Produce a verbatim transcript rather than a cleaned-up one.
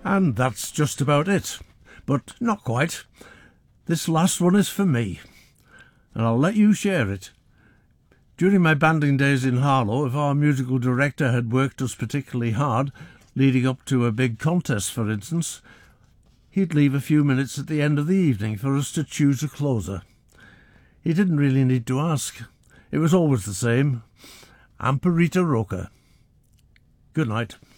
And that's just about it. But not quite. This last one is for me, and I'll let you share it. During my banding days in Harlow, if our musical director had worked us particularly hard, leading up to a big contest, for instance, he'd leave a few minutes at the end of the evening for us to choose a closer. He didn't really need to ask. It was always the same. Amparita Roca. Good night.